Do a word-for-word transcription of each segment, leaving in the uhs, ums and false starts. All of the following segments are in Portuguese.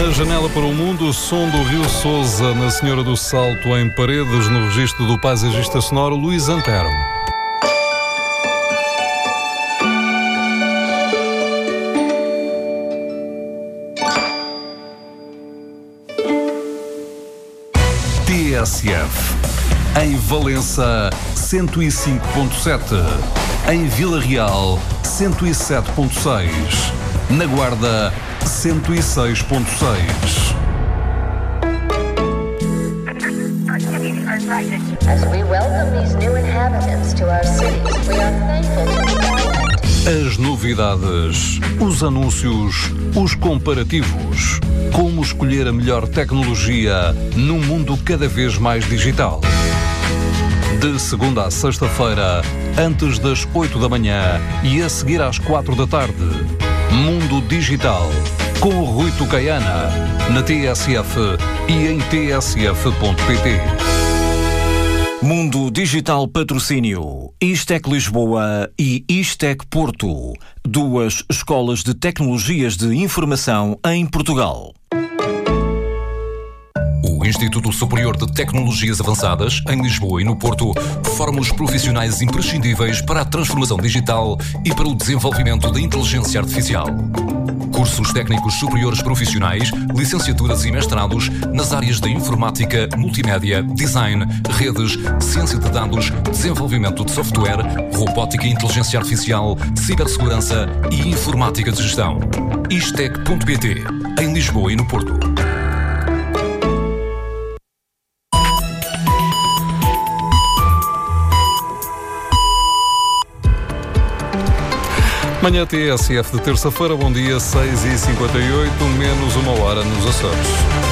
Na janela para o mundo, o som do Rio Sousa na Senhora do Salto em Paredes, no registro do paisagista sonoro Luís Antero. T S F. Em Valença, cento e cinco ponto sete. Em Vila Real, cento e sete ponto seis. Na Guarda, cento e seis ponto seis. As we welcome these new inhabitants to our cities, we are thankful to As novidades, os anúncios, os comparativos. Como escolher a melhor tecnologia num mundo cada vez mais digital. De segunda a sexta-feira, antes das oito da manhã e a seguir às quatro da tarde. Mundo Digital, com o Rui Tucaiana, na T S F e em t s f ponto p t. Mundo Digital Patrocínio, Istec Lisboa e Istec Porto, duas escolas de tecnologias de informação em Portugal. O Instituto Superior de Tecnologias Avançadas, em Lisboa e no Porto, forma os profissionais imprescindíveis para a transformação digital e para o desenvolvimento da inteligência artificial. Cursos técnicos superiores profissionais, licenciaturas e mestrados nas áreas da informática, multimédia, design, redes, ciência de dados, desenvolvimento de software, robótica e inteligência artificial, cibersegurança e informática de gestão. Istec ponto p t, em Lisboa e no Porto. Manhã T S F de terça-feira, bom dia, seis e cinquenta e oito, menos uma hora nos Açores.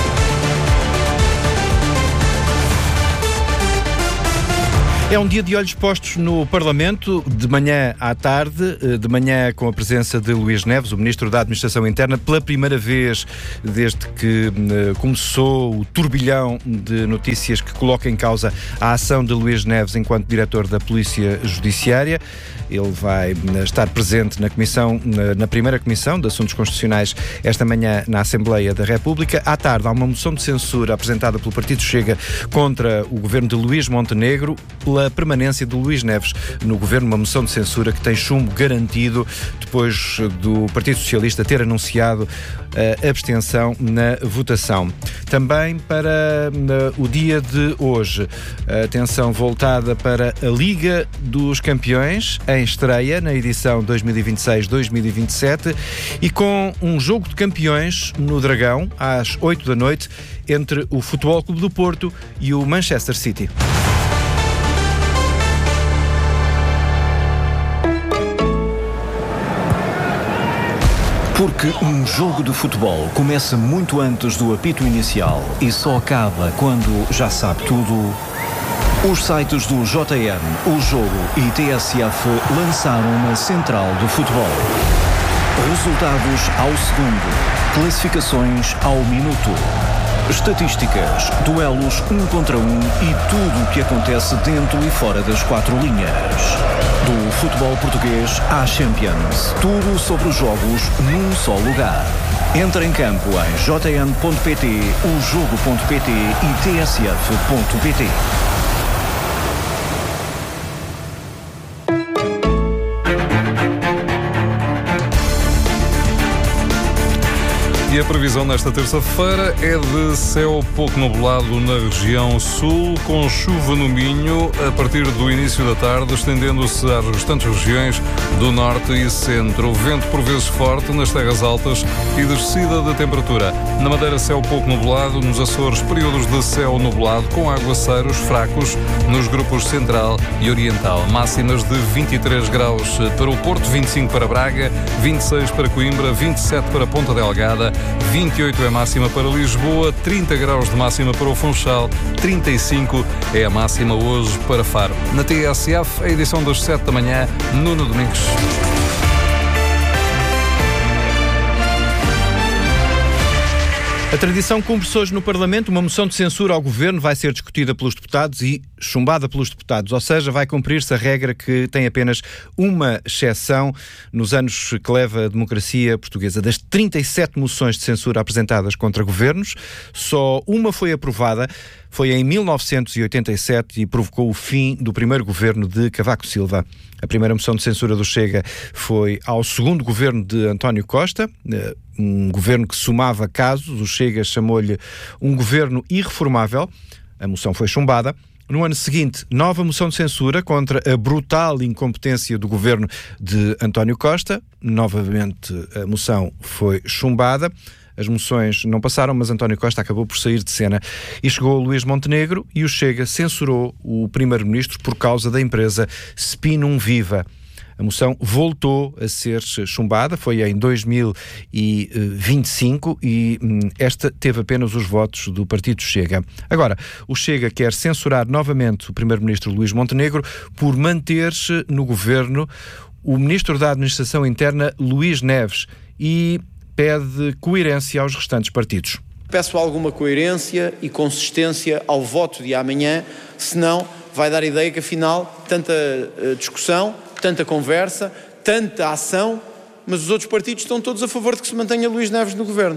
É um dia de olhos postos no Parlamento, de manhã à tarde, de manhã com a presença de Luís Neves, o Ministro da Administração Interna, pela primeira vez desde que uh, começou o turbilhão de notícias que coloca em causa a ação de Luís Neves enquanto Diretor da Polícia Judiciária. Ele vai estar presente na comissão, na, na primeira Comissão de Assuntos Constitucionais esta manhã na Assembleia da República. À tarde há uma moção de censura apresentada pelo Partido Chega contra o governo de Luís Montenegro pela permanência de Luís Neves no governo, uma moção de censura que tem chumbo garantido depois do Partido Socialista ter anunciado a abstenção na votação. Também para uh, o dia de hoje, a atenção voltada para a Liga dos Campeões, em estreia na edição dois mil e vinte e seis dois mil e vinte e sete e com um jogo de campeões no Dragão, às oito da noite, entre o Futebol Clube do Porto e o Manchester City. Porque um jogo de futebol começa muito antes do apito inicial e só acaba quando já sabe tudo, os sites do J N, O Jogo e T S F lançaram uma central do futebol. Resultados ao segundo, classificações ao minuto, estatísticas, duelos um contra um e tudo o que acontece dentro e fora das quatro linhas. Do futebol português à Champions. Tudo sobre os jogos num só lugar. Entra em campo em j n ponto p t, o jogo ponto p t e t s f ponto p t. E a previsão nesta terça-feira é de céu pouco nublado na região sul, com chuva no Minho a partir do início da tarde, estendendo-se às restantes regiões do norte e centro. Vento por vezes forte nas terras altas e descida de temperatura. Na Madeira, céu pouco nublado, nos Açores, períodos de céu nublado com aguaceiros fracos nos grupos central e oriental. Máximas de vinte e três graus para o Porto, vinte e cinco para Braga, vinte e seis para Coimbra, vinte e sete para Ponta Delgada, vinte e oito é a máxima para Lisboa, trinta graus de máxima para o Funchal, trinta e cinco é a máxima hoje para Faro. Na T S F, a edição das sete da manhã, Nuno Domingos. A tradição cumpre-se hoje no Parlamento. Uma moção de censura ao governo vai ser discutida pelos deputados e chumbada pelos deputados, ou seja, vai cumprir-se a regra que tem apenas uma exceção nos anos que leva a democracia portuguesa. Das trinta e sete moções de censura apresentadas contra governos, só uma foi aprovada, foi em mil novecentos e oitenta e sete e provocou o fim do primeiro governo de Cavaco Silva. A primeira moção de censura do Chega foi ao segundo governo de António Costa, um governo que somava casos. O Chega chamou-lhe um governo irreformável. A moção foi chumbada. No ano seguinte, nova moção de censura contra a brutal incompetência do governo de António Costa. Novamente, a moção foi chumbada. As moções não passaram, mas António Costa acabou por sair de cena e chegou Luís Montenegro e o Chega censurou o primeiro-ministro por causa da empresa Spinum Viva. A moção voltou a ser chumbada, foi em dois mil e vinte e cinco e hum, esta teve apenas os votos do partido Chega. Agora, o Chega quer censurar novamente o primeiro-ministro Luís Montenegro por manter-se no governo o ministro da Administração Interna Luís Neves e pede coerência aos restantes partidos. Peço alguma coerência e consistência ao voto de amanhã, senão vai dar a ideia que afinal tanta discussão, tanta conversa, tanta ação, mas os outros partidos estão todos a favor de que se mantenha Luís Neves no governo.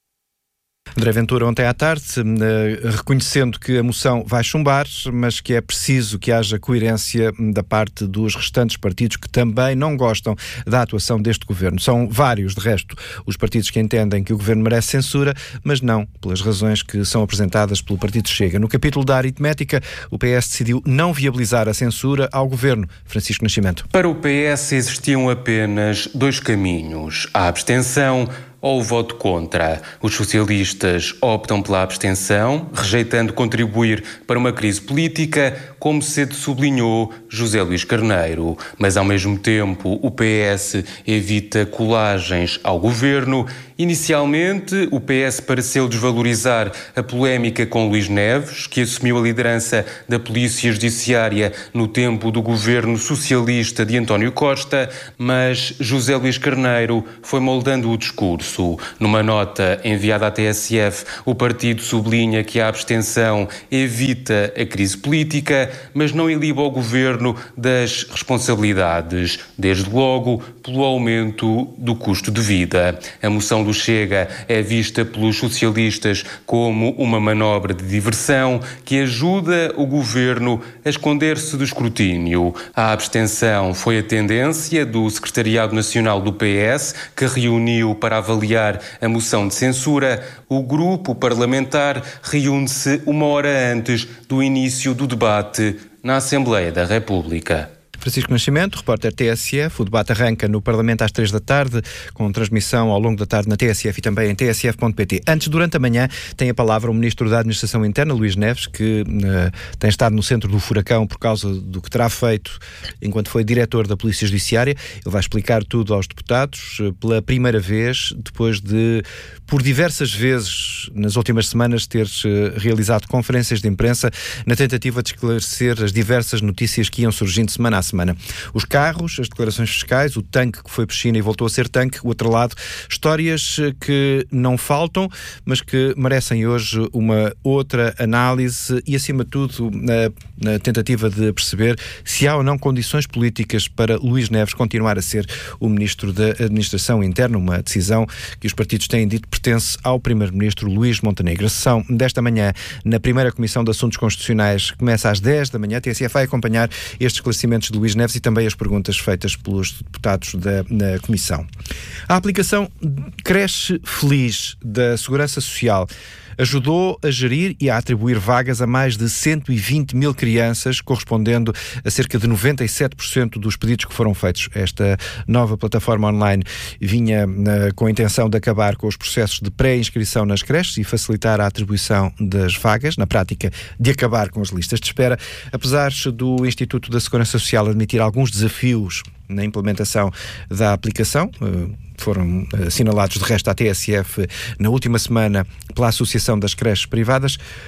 André Ventura ontem à tarde, reconhecendo que a moção vai chumbar, mas que é preciso que haja coerência da parte dos restantes partidos que também não gostam da atuação deste governo. São vários, de resto, os partidos que entendem que o governo merece censura, mas não pelas razões que são apresentadas pelo partido Chega. No capítulo da aritmética, o P S decidiu não viabilizar a censura ao governo. Francisco Nascimento. Para o P S existiam apenas dois caminhos: a abstenção ou o voto contra. Os socialistas optam pela abstenção, rejeitando contribuir para uma crise política, como cedo sublinhou José Luís Carneiro. Mas, ao mesmo tempo, o P S evita colagens ao governo. Inicialmente, o P S pareceu desvalorizar a polémica com Luís Neves, que assumiu a liderança da Polícia Judiciária no tempo do governo socialista de António Costa, mas José Luís Carneiro foi moldando o discurso. Numa nota enviada à T S F, o partido sublinha que a abstenção evita a crise política, mas não iliba o governo das responsabilidades, desde logo pelo aumento do custo de vida. A moção do Chega é vista pelos socialistas como uma manobra de diversão que ajuda o governo a esconder-se do escrutínio. A abstenção foi a tendência do Secretariado Nacional do P S, que reuniu para avaliar a moção de censura. O grupo parlamentar reúne-se uma hora antes do início do debate na Assembleia da República. Francisco Nascimento, repórter T S F. O debate arranca no Parlamento às três da tarde, com transmissão ao longo da tarde na T S F e também em t s f ponto p t. Antes, durante a manhã, tem a palavra o Ministro da Administração Interna, Luís Neves, que uh, tem estado no centro do furacão por causa do que terá feito enquanto foi diretor da Polícia Judiciária. Ele vai explicar tudo aos deputados uh, pela primeira vez, depois de, por diversas vezes, nas últimas semanas, ter uh, realizado conferências de imprensa na tentativa de esclarecer as diversas notícias que iam surgindo semana a semana. Os carros, as declarações fiscais, o tanque que foi piscina e voltou a ser tanque, o outro lado, histórias que não faltam, mas que merecem hoje uma outra análise e, acima de tudo, na, na tentativa de perceber se há ou não condições políticas para Luís Neves continuar a ser o Ministro da Administração Interna, uma decisão que os partidos têm dito pertence ao Primeiro-Ministro Luís Montenegro. A sessão desta manhã na primeira Comissão de Assuntos Constitucionais começa às dez da manhã. A T S F vai acompanhar estes esclarecimentos de Luís Neves e também as perguntas feitas pelos deputados da, da Comissão. A aplicação Creche Feliz da Segurança Social ajudou a gerir e a atribuir vagas a mais de cento e vinte mil crianças, correspondendo a cerca de noventa e sete por cento dos pedidos que foram feitos. Esta nova plataforma online vinha uh, com a intenção de acabar com os processos de pré-inscrição nas creches e facilitar a atribuição das vagas, na prática, de acabar com as listas de espera. Apesar do Instituto da Segurança Social admitir alguns desafios na implementação da aplicação, uh, foram assinalados de resto à T S F na última semana pela Associação das Creches Privadas,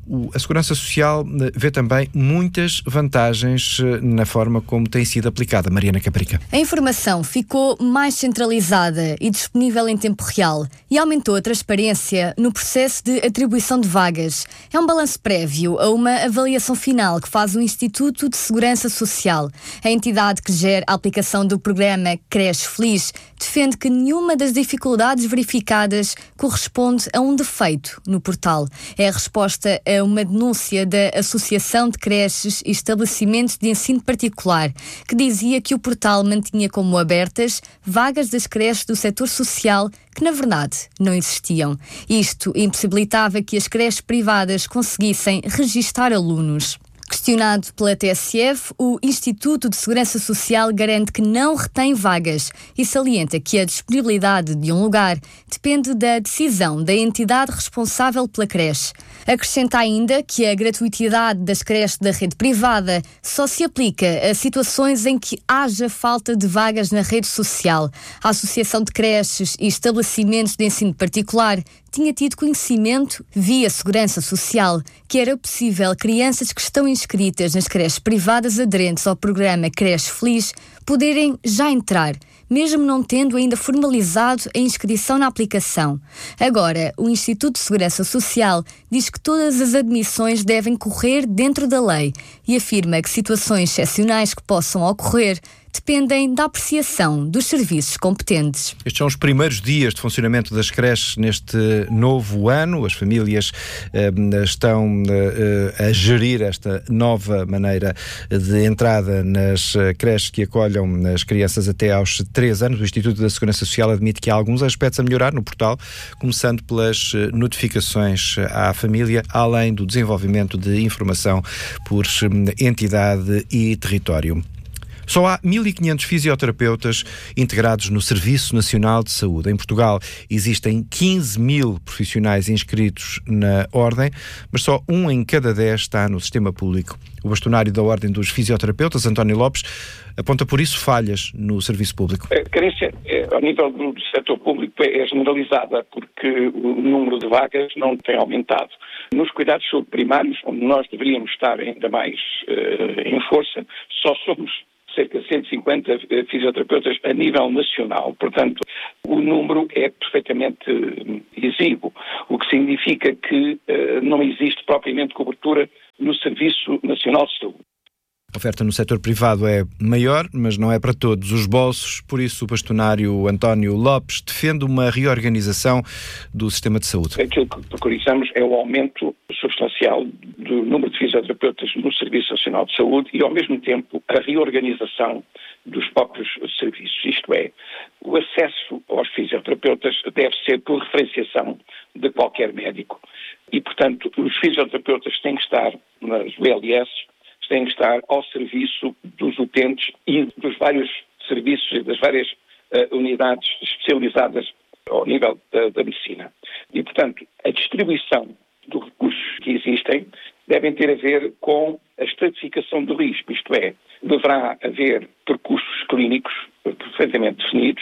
a Segurança Social vê também muitas vantagens na forma como tem sido aplicada. Mariana Caprica. A informação ficou mais centralizada e disponível em tempo real e aumentou a transparência no processo de atribuição de vagas. É um balanço prévio a uma avaliação final que faz o Instituto de Segurança Social. A entidade que gera a aplicação do programa Creche Feliz defende que nenhuma das dificuldades verificadas corresponde a um defeito no portal. É a resposta a uma denúncia da Associação de Creches e Estabelecimentos de Ensino Particular, que dizia que o portal mantinha como abertas vagas das creches do setor social que, na verdade, não existiam. Isto impossibilitava que as creches privadas conseguissem registar alunos. Questionado pela T S F, o Instituto de Segurança Social garante que não retém vagas e salienta que a disponibilidade de um lugar depende da decisão da entidade responsável pela creche. Acrescenta ainda que a gratuitidade das creches da rede privada só se aplica a situações em que haja falta de vagas na rede social. A Associação de Creches e Estabelecimentos de Ensino Particular tinha tido conhecimento, via Segurança Social, que era possível crianças que estão inscritas nas creches privadas aderentes ao programa Creche Feliz poderem já entrar, mesmo não tendo ainda formalizado a inscrição na aplicação. Agora, o Instituto de Segurança Social diz que todas as admissões devem correr dentro da lei e afirma que situações excepcionais que possam ocorrer dependem da apreciação dos serviços competentes. Estes são os primeiros dias de funcionamento das creches neste novo ano. As famílias eh, estão eh, a gerir esta nova maneira de entrada nas creches que acolham as crianças até aos três anos. O Instituto da Segurança Social admite que há alguns aspectos a melhorar no portal, começando pelas notificações à família, além do desenvolvimento de informação por entidade e território. Só há mil e quinhentos fisioterapeutas integrados no Serviço Nacional de Saúde. Em Portugal existem quinze mil profissionais inscritos na Ordem, mas só um em cada dez está no sistema público. O bastonário da Ordem dos Fisioterapeutas, António Lopes, aponta por isso falhas no serviço público. A carência ao nível do setor público é generalizada porque o número de vagas não tem aumentado. Nos cuidados de saúde primários, onde nós deveríamos estar ainda mais uh, em força, só somos cerca de cento e cinquenta fisioterapeutas a nível nacional. Portanto, o número é perfeitamente exíguo, o que significa que uh, não existe propriamente cobertura no Serviço Nacional de Saúde. A oferta no setor privado é maior, mas não é para todos os bolsos. Por isso, o bastonário António Lopes defende uma reorganização do sistema de saúde. Aquilo que preconizamos é o aumento substancial do número de fisioterapeutas no Serviço Nacional de Saúde e, ao mesmo tempo, a reorganização dos próprios serviços. Isto é, o acesso aos fisioterapeutas deve ser por referenciação de qualquer médico. E, portanto, os fisioterapeutas têm que estar nas U L S, têm que estar ao serviço dos utentes e dos vários serviços e das várias uh, unidades especializadas ao nível da, da medicina. E, portanto, a distribuição dos recursos que existem devem ter a ver com a estratificação do risco, isto é, deverá haver percursos clínicos perfeitamente definidos.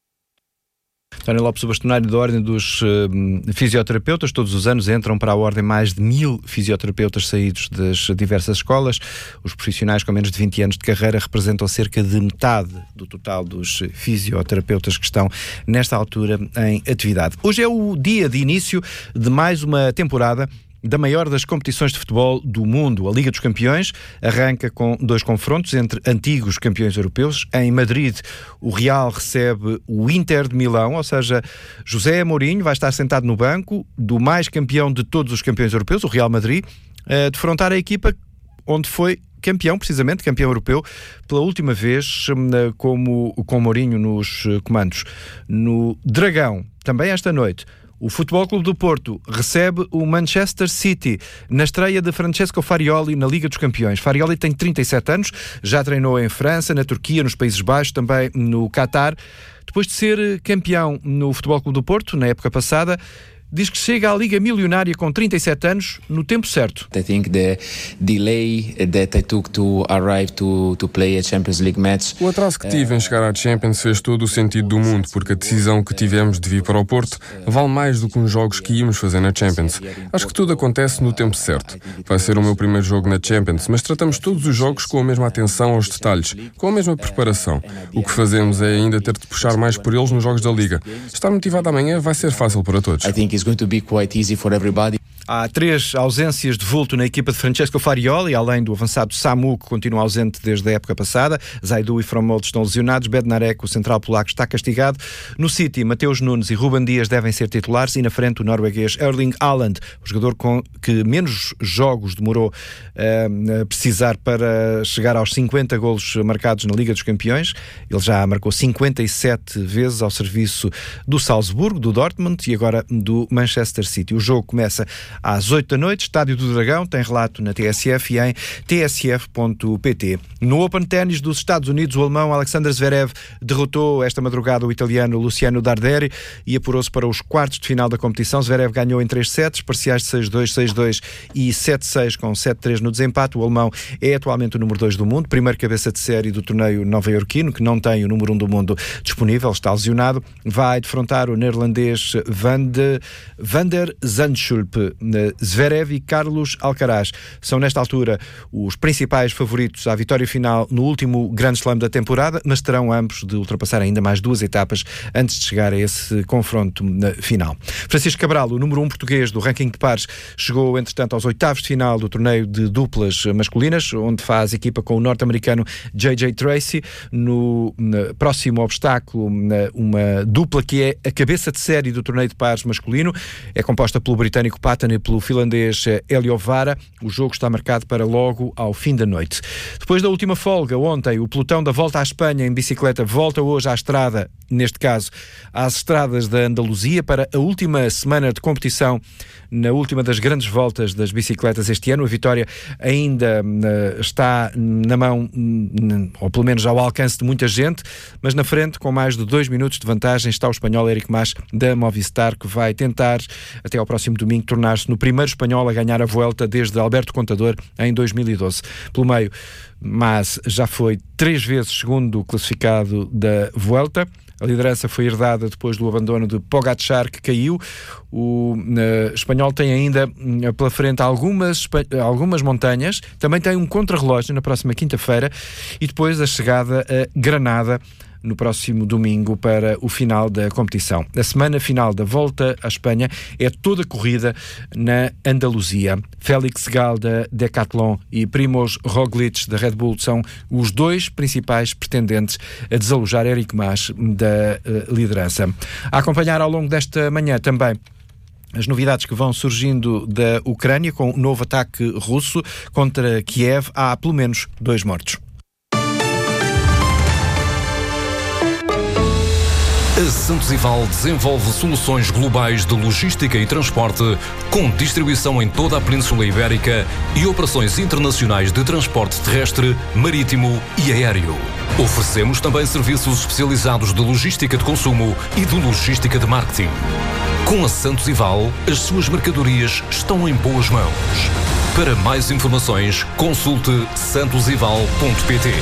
António Lopes, o bastonário da Ordem dos uh, Fisioterapeutas. Todos os anos entram para a Ordem mais de mil fisioterapeutas saídos das diversas escolas. Os profissionais com menos de vinte anos de carreira representam cerca de metade do total dos fisioterapeutas que estão nesta altura em atividade. Hoje é o dia de início de mais uma temporada da maior das competições de futebol do mundo. A Liga dos Campeões arranca com dois confrontos entre antigos campeões europeus. Em Madrid, o Real recebe o Inter de Milão, ou seja, José Mourinho vai estar sentado no banco do mais campeão de todos os campeões europeus, o Real Madrid, a defrontar a equipa onde foi campeão, precisamente, campeão europeu, pela última vez como, com Mourinho nos comandos. No Dragão, também esta noite, o Futebol Clube do Porto recebe o Manchester City na estreia de Francesco Farioli na Liga dos Campeões. Farioli tem trinta e sete anos, já treinou em França, na Turquia, nos Países Baixos, também no Qatar. Depois de ser campeão no Futebol Clube do Porto, na época passada, diz que chega à Liga Milionária com trinta e sete anos no tempo certo. I think the delay that I took to arrive to, to play a Champions League match. O atraso que tive em chegar à Champions fez todo o sentido do mundo, porque a decisão que tivemos de vir para o Porto vale mais do que uns jogos que íamos fazer na Champions. Acho que tudo acontece no tempo certo. Vai ser o meu primeiro jogo na Champions, mas tratamos todos os jogos com a mesma atenção aos detalhes, com a mesma preparação. O que fazemos é ainda ter de puxar mais por eles nos jogos da Liga. Estar motivado amanhã vai ser fácil para todos. I think it's going to be quite easy for everybody. Há três ausências de vulto na equipa de Francesco Farioli, além do avançado Samu, que continua ausente desde a época passada. Zaidu e Frommold estão lesionados. Bednarek, o central polaco, está castigado. No City, Mateus Nunes e Ruben Dias devem ser titulares, e na frente o norueguês Erling Haaland, o jogador com que menos jogos demorou uh, a precisar para chegar aos cinquenta golos marcados na Liga dos Campeões. Ele já marcou cinquenta e sete vezes ao serviço do Salzburgo, do Dortmund e agora do Manchester City. O jogo começa às oito da noite, Estádio do Dragão, tem relato na T S F e em t s f ponto p t. No Open Tennis dos Estados Unidos, o alemão Alexander Zverev derrotou esta madrugada o italiano Luciano Darderi e apurou-se para os quartos de final da competição. Zverev ganhou em três sets, parciais de seis dois, seis dois e sete seis, com sete três no desempate. O alemão é atualmente o número dois do mundo, primeiro cabeça de série do torneio nova-iorquino, que não tem o número um do mundo disponível, está lesionado. Vai defrontar o neerlandês Van, de, Van der Zandschulp. Zverev e Carlos Alcaraz são nesta altura os principais favoritos à vitória final no último Grand Slam da temporada, mas terão ambos de ultrapassar ainda mais duas etapas antes de chegar a esse confronto final. Francisco Cabral, o número um português do ranking de pares, chegou entretanto aos oitavos de final do torneio de duplas masculinas, onde faz equipa com o norte-americano J J Tracy. No, no próximo obstáculo, uma dupla que é a cabeça de série do torneio de pares masculino, é composta pelo britânico Patton e pelo finlandês Elio Vara. O jogo está marcado para logo ao fim da noite. Depois da última folga, ontem, o pelotão da Volta à Espanha em bicicleta volta hoje à estrada, neste caso, às estradas da Andaluzia, para a última semana de competição na última das grandes voltas das bicicletas este ano. A vitória ainda uh, está na mão, uh, ou pelo menos ao alcance de muita gente, mas na frente, com mais de dois minutos de vantagem, está o espanhol Eric Mas da Movistar, que vai tentar, até ao próximo domingo, tornar-se no primeiro espanhol a ganhar a Vuelta desde Alberto Contador em dois mil e doze. Pelo meio, Mas já foi três vezes segundo classificado da Vuelta. A liderança foi herdada depois do abandono de Pogačar, que caiu. O uh, espanhol tem ainda uh, pela frente algumas, algumas montanhas. Também tem um contrarrelógio na próxima quinta-feira e depois a chegada a Granada no próximo domingo para o final da competição. A semana final da Volta à Espanha é toda corrida na Andaluzia. Félix Gal da Decathlon e Primož Roglič da Red Bull são os dois principais pretendentes a desalojar Eric Mas da uh, liderança. A acompanhar ao longo desta manhã também as novidades que vão surgindo da Ucrânia, com um novo ataque russo contra Kiev. Há pelo menos dois mortos. A Santos Ival desenvolve soluções globais de logística e transporte, com distribuição em toda a Península Ibérica e operações internacionais de transporte terrestre, marítimo e aéreo. Oferecemos também serviços especializados de logística de consumo e de logística de marketing. Com a Santos Ival, as suas mercadorias estão em boas mãos. Para mais informações, consulte santos ival ponto p t.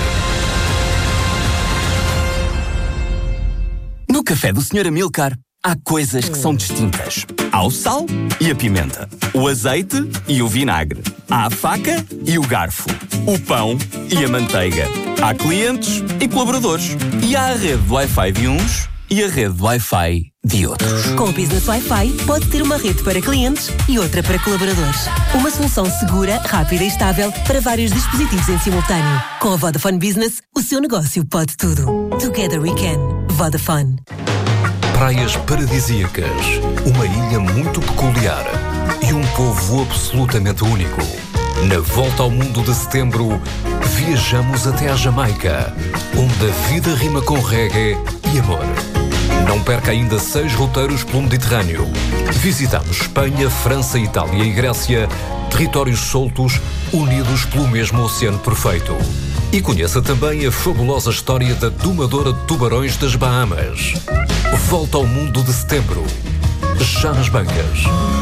No café do senhor Amilcar, há coisas que são distintas. Há o sal e a pimenta, o azeite e o vinagre, há a faca e o garfo, o pão e a manteiga. Há clientes e colaboradores. E há a rede de Wi-Fi de uns e a rede de Wi-Fi de outros. Com o Business Wi-Fi, pode ter uma rede para clientes e outra para colaboradores. Uma solução segura, rápida e estável para vários dispositivos em simultâneo. Com a Vodafone Business, o seu negócio pode tudo. Together we can. Vodafone. Praias paradisíacas, uma ilha muito peculiar e um povo absolutamente único. Na Volta ao Mundo de Setembro, viajamos até à Jamaica, onde a vida rima com reggae e amor. Não perca ainda seis roteiros pelo Mediterrâneo. Visitamos Espanha, França, Itália e Grécia, territórios soltos, unidos pelo mesmo oceano perfeito. E conheça também a fabulosa história da domadora de tubarões das Bahamas. Volta ao Mundo de Setembro. já nas bancas.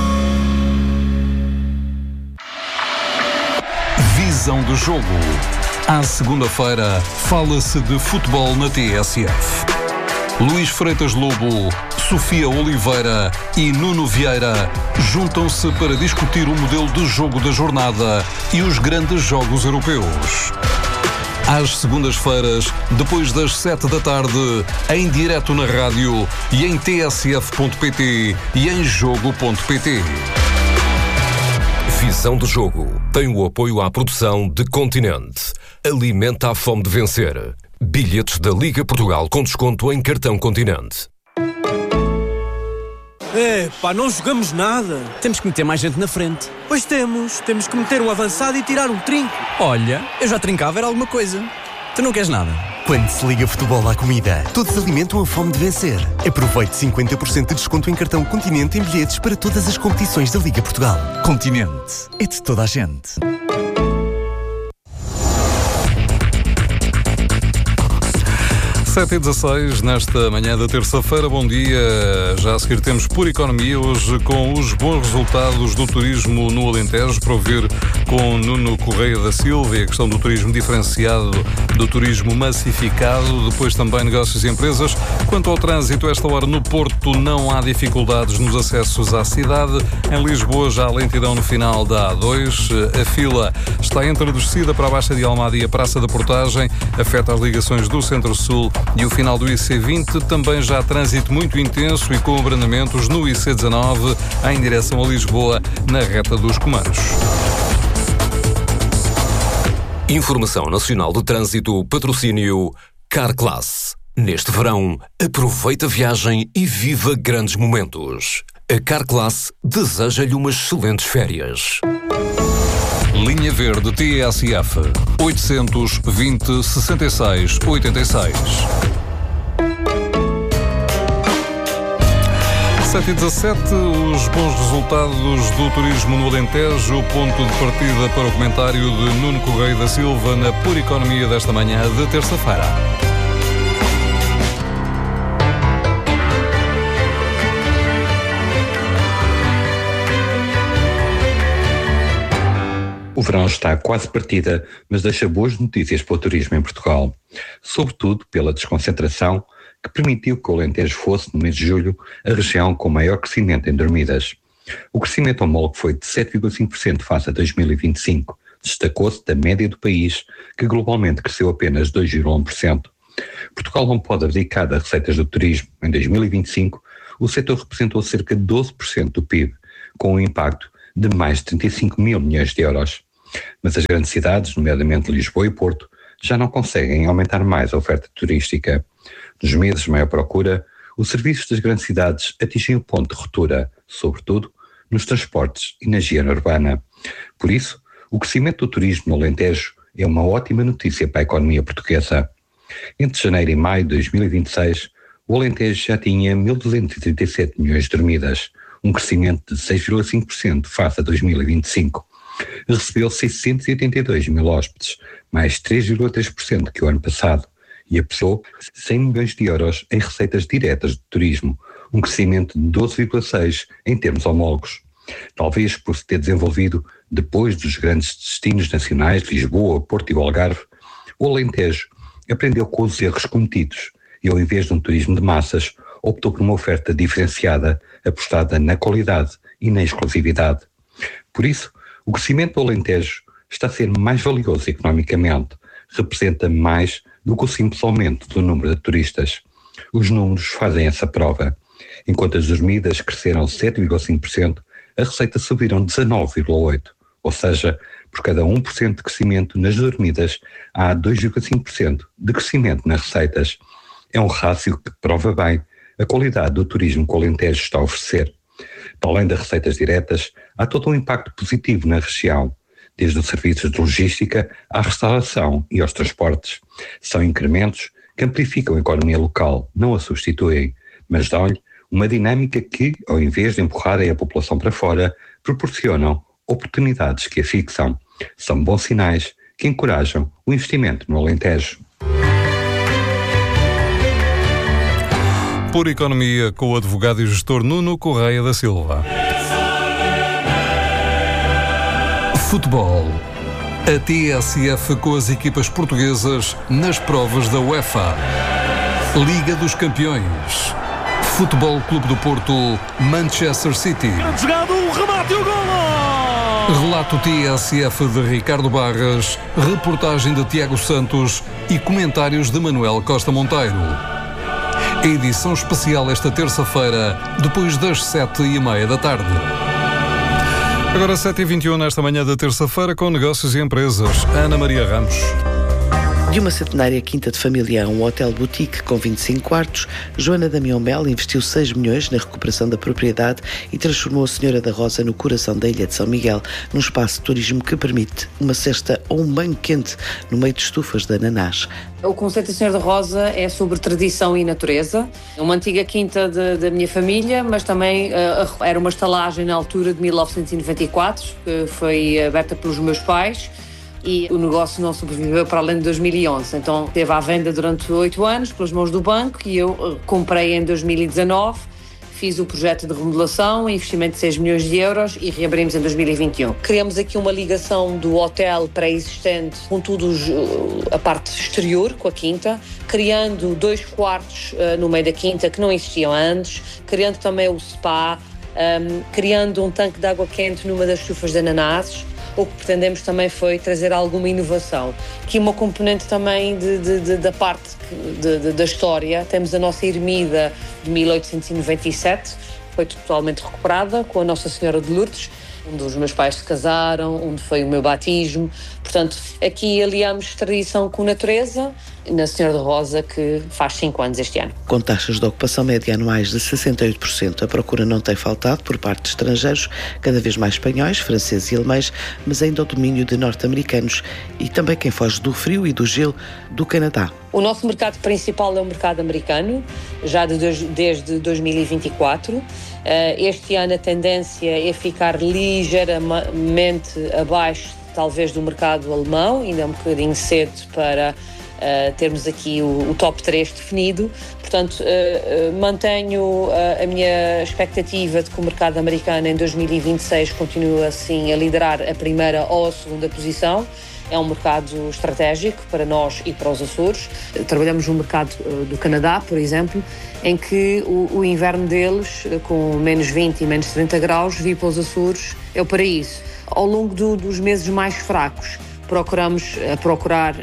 Visão do jogo. À segunda-feira, fala-se de futebol na T S F. Luís Freitas Lobo, Sofia Oliveira e Nuno Vieira juntam-se para discutir o modelo de jogo da jornada e os grandes jogos europeus. Às segundas-feiras, depois das sete da tarde, em direto na rádio e em t s f ponto p t e em jogo ponto p t. Visão do jogo tem o apoio à produção de Continente. Alimenta a fome de vencer. Bilhetes da Liga Portugal com desconto em cartão Continente. É, pá, não jogamos nada. Temos que meter mais gente na frente. Pois temos. Temos que meter um avançado e tirar um trinco. Olha, eu já trincava, era alguma coisa. Tu não queres nada? Quando se liga futebol à comida, todos alimentam a fome de vencer. Aproveite cinquenta por cento de desconto em cartão Continente em bilhetes para todas as competições da Liga Portugal. Continente. É de toda a gente. sete e dezasseis, nesta manhã da terça-feira, bom dia. Já a seguir temos Por Economia, hoje com os bons resultados do turismo no Alentejo, para ouvir com Nuno Correia da Silva e a questão do turismo diferenciado, do turismo massificado, depois também negócios e empresas. Quanto ao trânsito, esta hora no Porto não há dificuldades nos acessos à cidade. Em Lisboa já há lentidão no final da A dois. A fila está entre a descida para a Baixa de Almada e a Praça da Portagem, afeta as ligações do Centro-Sul e o final do I C vinte. Também já há trânsito muito intenso e com abrandamentos no I C dezanove em direção a Lisboa, na reta dos Comandos. Informação Nacional de Trânsito, patrocínio Carclass. Neste verão, aproveita a viagem e viva grandes momentos. A Carclass deseja-lhe umas excelentes férias. Linha Verde T S F oitocentos, vinte, sessenta e seis, oitenta e seis. sete e dezassete, os bons resultados do turismo no Alentejo, ponto de partida para o comentário de Nuno Correia da Silva na Por Economia desta manhã de terça-feira. O verão está quase partida, mas deixa boas notícias para o turismo em Portugal, sobretudo pela desconcentração que permitiu que o Alentejo fosse, no mês de julho, a região com maior crescimento em dormidas. O crescimento homólogo foi de sete vírgula cinco por cento face a dois mil e vinte e cinco, destacou-se da média do país, que globalmente cresceu apenas dois vírgula um por cento. Portugal não pode abdicar das receitas do turismo. Em dois mil e vinte e cinco, o setor representou cerca de doze por cento do P I B, com um impacto de mais de trinta e cinco mil milhões de euros. Mas as grandes cidades, nomeadamente Lisboa e Porto, já não conseguem aumentar mais a oferta turística. Nos meses de maior procura, os serviços das grandes cidades atingem o ponto de ruptura, sobretudo nos transportes e na higiene urbana. Por isso, o crescimento do turismo no Alentejo é uma ótima notícia para a economia portuguesa. Entre janeiro e maio de dois mil e vinte e seis, o Alentejo já tinha mil duzentos e trinta e sete milhões de dormidas, um crescimento de seis vírgula cinco por cento face a dois mil e vinte e cinco. Recebeu seiscentos e oitenta e dois mil hóspedes, mais três vírgula três por cento que o ano passado, e apreciou cem milhões de euros em receitas diretas de turismo, um crescimento de doze vírgula seis por cento em termos homólogos. Talvez por se ter desenvolvido depois dos grandes destinos nacionais, Lisboa, Porto e o Algarve, o Alentejo aprendeu com os erros cometidos e, ao invés de um turismo de massas, optou por uma oferta diferenciada, apostada na qualidade e na exclusividade. Por isso, o crescimento do Alentejo está a ser mais valioso economicamente, representa mais do que o simples aumento do número de turistas. Os números fazem essa prova. Enquanto as dormidas cresceram sete vírgula cinco por cento, a receita subiram dezanove vírgula oito por cento, ou seja, por cada um por cento de crescimento nas dormidas, há dois vírgula cinco por cento de crescimento nas receitas. É um rácio que prova bem a qualidade do turismo que o Alentejo está a oferecer. Para além das receitas diretas, há todo um impacto positivo na região, desde os serviços de logística à restauração e aos transportes. São incrementos que amplificam a economia local, não a substituem, mas dão-lhe uma dinâmica que, ao invés de empurrarem a população para fora, proporcionam oportunidades que a fixam. São bons sinais que encorajam o investimento no Alentejo. Por Economia, com o advogado e gestor Nuno Correia da Silva. Futebol. A T S F com as equipas portuguesas nas provas da UEFA. Liga dos Campeões. Futebol Clube do Porto, Manchester City. Jogado, o remate e o golo! Relato T S F de Ricardo Barras, reportagem de Tiago Santos e comentários de Manuel Costa Monteiro. Edição especial esta terça-feira, depois das sete e meia da tarde. Agora sete e vinte e um nesta manhã da terça-feira com negócios e empresas. Ana Maria Ramos. De uma centenária quinta de família a um hotel boutique com vinte e cinco quartos, Joana Damião Mel investiu seis milhões na recuperação da propriedade e transformou a Senhora da Rosa no coração da ilha de São Miguel, num espaço de turismo que permite uma cesta ou um banho quente no meio de estufas de ananás. O conceito da Senhora da Rosa é sobre tradição e natureza. É uma antiga quinta de, da minha família, mas também uh, era uma estalagem na altura de mil novecentos e noventa e quatro, que foi aberta pelos meus pais. E o negócio não sobreviveu para além de dois mil e onze. Então esteve à venda durante oito anos pelas mãos do banco e eu comprei em dois mil e dezanove, fiz o projeto de remodelação, investimento de seis milhões de euros e reabrimos em dois mil e vinte e um. Criamos aqui uma ligação do hotel pré-existente com tudo a parte exterior, com a quinta, criando dois quartos uh, no meio da quinta que não existiam antes, criando também o spa, um, criando um tanque de água quente numa das estufas de ananases. O que pretendemos também foi trazer alguma inovação. Aqui uma componente também de, de, de, da parte de, de, da história. Temos a nossa ermida de mil oitocentos e noventa e sete, foi totalmente recuperada com a Nossa Senhora de Lourdes, onde os meus pais se casaram, onde foi o meu batismo. Portanto, aqui aliamos tradição com natureza, na Senhora da Rosa, que faz cinco anos este ano. Com taxas de ocupação média anuais de sessenta e oito por cento, a procura não tem faltado por parte de estrangeiros, cada vez mais espanhóis, franceses e alemães, mas ainda o domínio de norte-americanos e também quem foge do frio e do gelo do Canadá. O nosso mercado principal é o mercado americano, já de dois, desde dois mil e vinte e quatro. Este ano a tendência é ficar ligeiramente abaixo, talvez, do mercado alemão, ainda é um bocadinho cedo para uh, termos aqui o, o top três definido. Portanto, uh, uh, mantenho uh, a minha expectativa de que o mercado americano em dois mil e vinte e seis continue assim a liderar a primeira ou a segunda posição. É um mercado estratégico para nós e para os Açores. Trabalhamos no mercado uh, do Canadá, por exemplo, em que o, o inverno deles, uh, com menos vinte e menos trinta graus, vir para os Açores é o paraíso. Ao longo do, dos meses mais fracos, procuramos uh, procurar uh,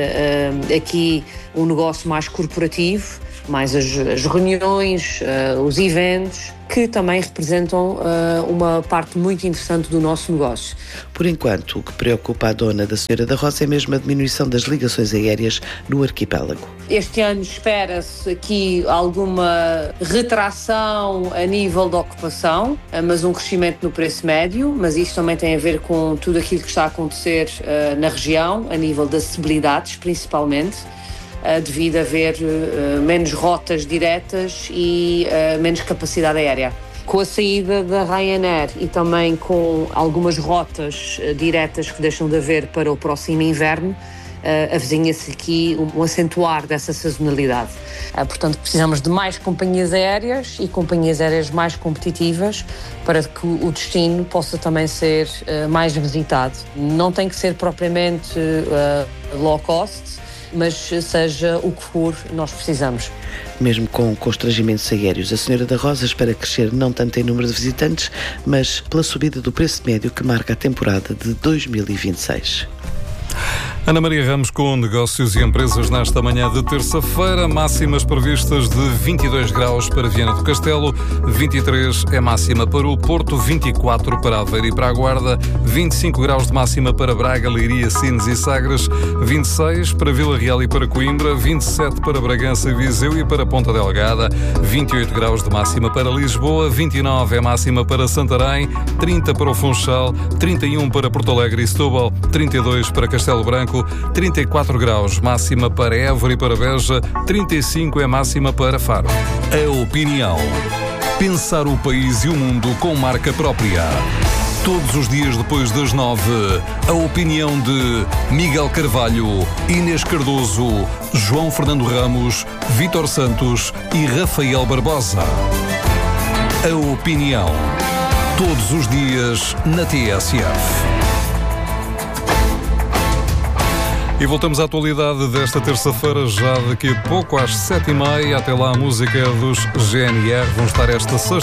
uh, aqui um negócio mais corporativo, mais as, as reuniões, uh, os eventos, que também representam uh, uma parte muito interessante do nosso negócio. Por enquanto, o que preocupa a dona da Senhora da Rosa é mesmo a diminuição das ligações aéreas no arquipélago. Este ano espera-se aqui alguma retração a nível de ocupação, mas um crescimento no preço médio, mas isto também tem a ver com tudo aquilo que está a acontecer uh, na região, a nível de acessibilidades, principalmente. Uh, devido a haver uh, menos rotas diretas e uh, menos capacidade aérea. Com a saída da Ryanair e também com algumas rotas uh, diretas que deixam de haver para o próximo inverno, uh, avizinha-se aqui um, um acentuar dessa sazonalidade. Uh, portanto, precisamos de mais companhias aéreas e companhias aéreas mais competitivas para que o destino possa também ser uh, mais visitado. Não tem que ser propriamente uh, low cost, mas seja o que for, nós precisamos. Mesmo com constrangimentos aéreos, a Senhora da Rosa espera crescer não tanto em número de visitantes, mas pela subida do preço médio que marca a temporada de dois mil e vinte e seis. Ana Maria Ramos com negócios e empresas nesta manhã de terça-feira. Máximas previstas de vinte e dois graus para Viana do Castelo, vinte e três é máxima para o Porto, vinte e quatro para Aveiro e para a Guarda, vinte e cinco graus de máxima para Braga, Leiria, Sines e Sagres, vinte e seis para Vila Real e para Coimbra, vinte e sete para Bragança, Viseu e para Ponta Delgada, vinte e oito graus de máxima para Lisboa, vinte e nove é máxima para Santarém, trinta para o Funchal, trinta e um para Porto Alegre e Setúbal, trinta e dois para Castelo Branco, trinta e quatro graus, máxima para Évora e para Beja, trinta e cinco é máxima para Faro. A opinião. Pensar o país e o mundo com marca própria. Todos os dias depois das nove, a opinião de Miguel Carvalho, Inês Cardoso, João Fernando Ramos, Vítor Santos e Rafael Barbosa. A opinião. Todos os dias na T S F. E voltamos à atualidade desta terça-feira, já daqui a pouco, às sete e meia. Até lá, a música dos G N R. Vão estar esta sexta.